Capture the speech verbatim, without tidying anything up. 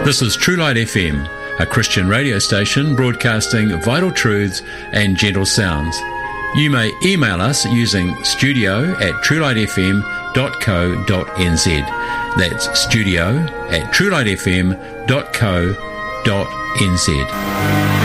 This is True Light F M, a Christian radio station broadcasting vital truths and gentle sounds. You may email us using studio at truelightfm.co.nz. That's studio at truelightfm.co.nz.